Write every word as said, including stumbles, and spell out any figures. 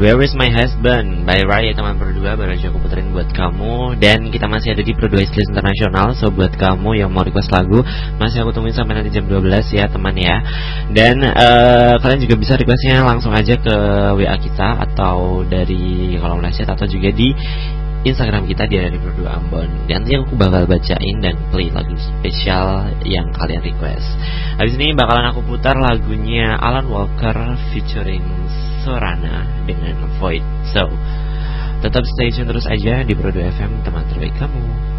Where is my husband by Raya teman berdua, baru aja aku puterin buat kamu. Dan kita masih ada di Pro dua List Internasional. So buat kamu yang mau request lagu, masih aku tungguin sampai nanti jam dua belas ya teman ya. Dan uh, kalian juga bisa requestnya langsung aja ke W A kita, atau dari kolom chat, atau juga di Instagram kita di Pro dua Ambon. Dan nanti aku bakal bacain dan play lagu spesial yang kalian request. Habis ini bakalan aku putar lagunya Alan Walker featuring Sorana dengan Void. So, tetap stay tune terus aja di Pro dua F M, teman terbaik kamu.